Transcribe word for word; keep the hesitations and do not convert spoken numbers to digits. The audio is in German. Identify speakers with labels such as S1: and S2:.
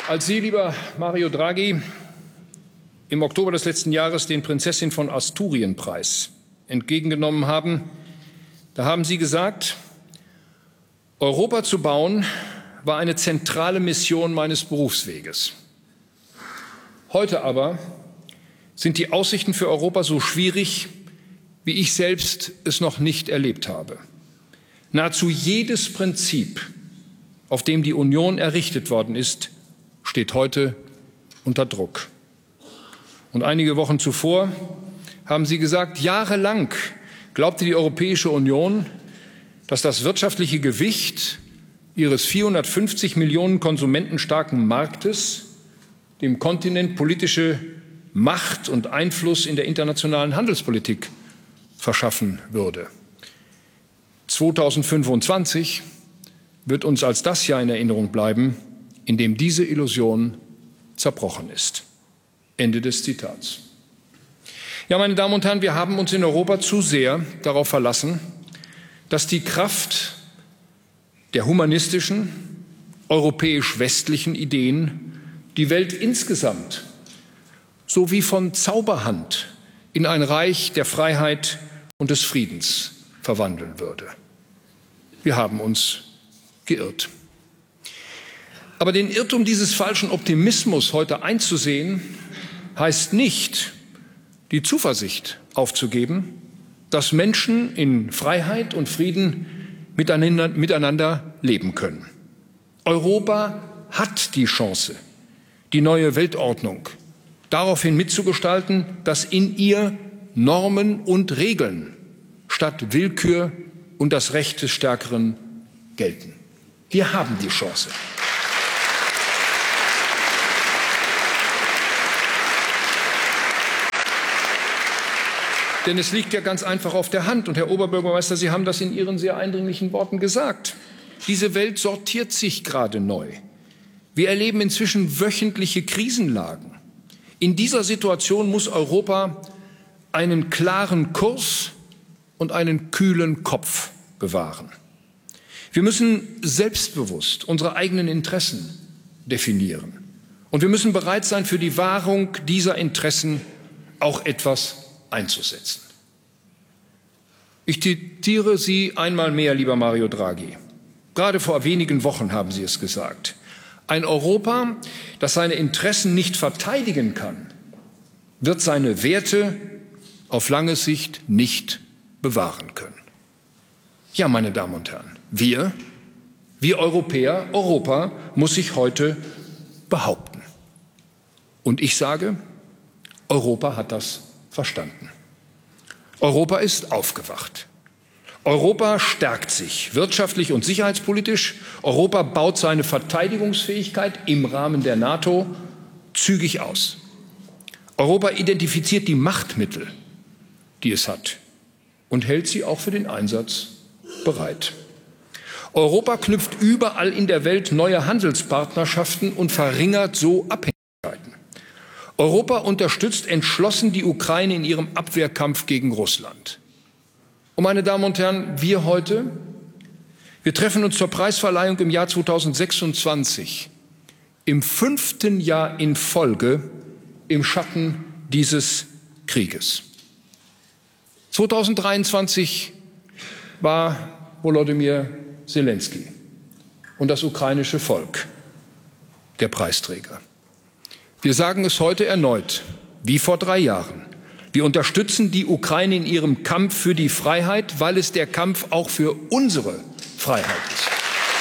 S1: Als Sie, lieber Mario Draghi, im Oktober des letzten Jahres den Prinzessin von Asturien-Preis entgegengenommen haben, da haben Sie gesagt, Europa zu bauen war eine zentrale Mission meines Berufsweges. Heute aber sind die Aussichten für Europa so schwierig, wie ich selbst es noch nicht erlebt habe. Nahezu jedes Prinzip, auf dem die Union errichtet worden ist, steht heute unter Druck. Und einige Wochen zuvor haben Sie gesagt, jahrelang glaubte die Europäische Union, dass das wirtschaftliche Gewicht ihres vierhundertfünfzig Millionen Konsumenten starken Marktes dem Kontinent politische Macht und Einfluss in der internationalen Handelspolitik verschaffen würde. zweitausendfünfundzwanzig wird uns als das Jahr in Erinnerung bleiben, in dem diese Illusion zerbrochen ist. Ende des Zitats. Ja, meine Damen und Herren, wir haben uns in Europa zu sehr darauf verlassen, dass die Kraft der humanistischen, europäisch-westlichen Ideen die Welt insgesamt sowie von Zauberhand in ein Reich der Freiheit und des Friedens verwandeln würde. Wir haben uns geirrt. Aber den Irrtum dieses falschen Optimismus heute einzusehen, heißt nicht, die Zuversicht aufzugeben, dass Menschen in Freiheit und Frieden miteinander, miteinander leben können. Europa hat die Chance, die neue Weltordnung daraufhin mitzugestalten, dass in ihr Normen und Regeln statt Willkür und das Recht des Stärkeren gelten. Wir haben die Chance. Denn es liegt ja ganz einfach auf der Hand. Und Herr Oberbürgermeister, Sie haben das in Ihren sehr eindringlichen Worten gesagt. Diese Welt sortiert sich gerade neu. Wir erleben inzwischen wöchentliche Krisenlagen. In dieser Situation muss Europa einen klaren Kurs und einen kühlen Kopf bewahren. Wir müssen selbstbewusst unsere eigenen Interessen definieren. Und wir müssen bereit sein, für die Wahrung dieser Interessen auch etwas einzusetzen. Ich zitiere Sie einmal mehr, lieber Mario Draghi. Gerade vor wenigen Wochen haben Sie es gesagt. Ein Europa, das seine Interessen nicht verteidigen kann, wird seine Werte auf lange Sicht nicht bewahren können. Ja, meine Damen und Herren, wir, wir Europäer, Europa muss sich heute behaupten. Und ich sage, Europa hat das verstanden. Europa ist aufgewacht. Europa stärkt sich wirtschaftlich und sicherheitspolitisch. Europa baut seine Verteidigungsfähigkeit im Rahmen der NATO zügig aus. Europa identifiziert die Machtmittel, die es hat, und hält sie auch für den Einsatz bereit. Europa knüpft überall in der Welt neue Handelspartnerschaften und verringert so Abhängigkeiten. Europa unterstützt entschlossen die Ukraine in ihrem Abwehrkampf gegen Russland. Und meine Damen und Herren, wir heute, wir treffen uns zur Preisverleihung im Jahr zweitausendsechsundzwanzig, im fünften Jahr in Folge im Schatten dieses Krieges. zweitausenddreiundzwanzig war Volodymyr Zelensky und das ukrainische Volk der Preisträger. Wir sagen es heute erneut, wie vor drei Jahren. Wir unterstützen die Ukraine in ihrem Kampf für die Freiheit, weil es der Kampf auch für unsere Freiheit ist.